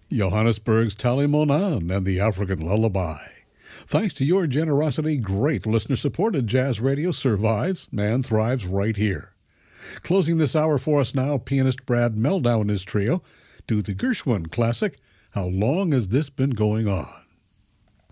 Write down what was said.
Johannesburg's Tali Monan and the African Lullaby. Thanks to your generosity, great listener-supported jazz radio survives and thrives right here. Closing this hour for us now, pianist Brad Meldau and his trio do the Gershwin classic, How Long Has This Been Going On?